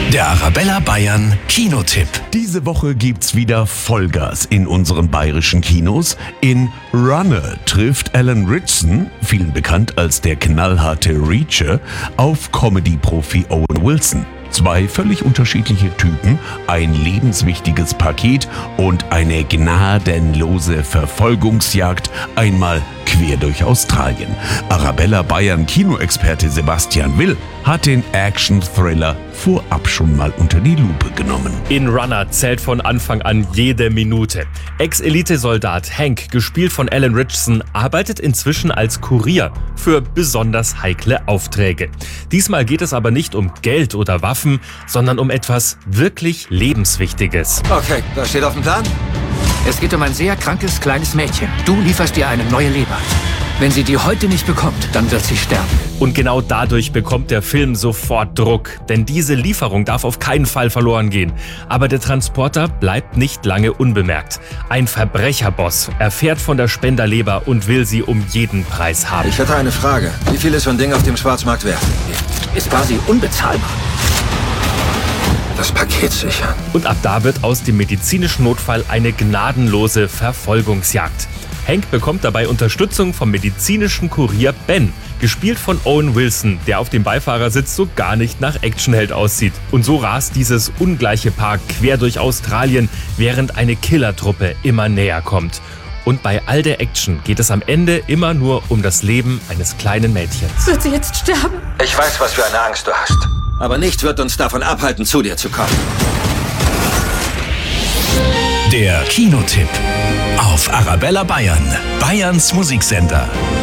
Der Arabella Bayern Kinotipp. Diese Woche gibt's wieder Vollgas in unseren bayerischen Kinos. In Runner trifft Alan Ritchson, vielen bekannt als der knallharte Reacher, auf Comedy-Profi Owen Wilson. Zwei völlig unterschiedliche Typen, ein lebenswichtiges Paket und eine gnadenlose Verfolgungsjagd, einmal quer durch Australien. Arabella Bayern Kinoexperte Sebastian Will hat den Action-Thriller vorab schon mal unter die Lupe genommen. In Runner zählt von Anfang an jede Minute. Ex-Elite-Soldat Hank, gespielt von Alan Ritchson, arbeitet inzwischen als Kurier für besonders heikle Aufträge. Diesmal geht es aber nicht um Geld oder Waffen, sondern um etwas wirklich Lebenswichtiges. Okay, was steht auf dem Plan? Es geht um ein sehr krankes kleines Mädchen. Du lieferst ihr eine neue Leber. Wenn sie die heute nicht bekommt, dann wird sie sterben. Und genau dadurch bekommt der Film sofort Druck. Denn diese Lieferung darf auf keinen Fall verloren gehen. Aber der Transporter bleibt nicht lange unbemerkt. Ein Verbrecherboss erfährt von der Spenderleber und will sie um jeden Preis haben. Ich hätte eine Frage. Wie viel ist so ein Ding auf dem Schwarzmarkt wert? Ist quasi unbezahlbar. Das Paket sichern. Und ab da wird aus dem medizinischen Notfall eine gnadenlose Verfolgungsjagd. Hank bekommt dabei Unterstützung vom medizinischen Kurier Ben, gespielt von Owen Wilson, der auf dem Beifahrersitz so gar nicht nach Actionheld aussieht. Und so rast dieses ungleiche Paar quer durch Australien, während eine Killertruppe immer näher kommt. Und bei all der Action geht es am Ende immer nur um das Leben eines kleinen Mädchens. Wird sie jetzt sterben? Ich weiß, was für eine Angst du hast. Aber nichts wird uns davon abhalten, zu dir zu kommen. Der Kinotipp auf Arabella Bayern, Bayerns Musiksender.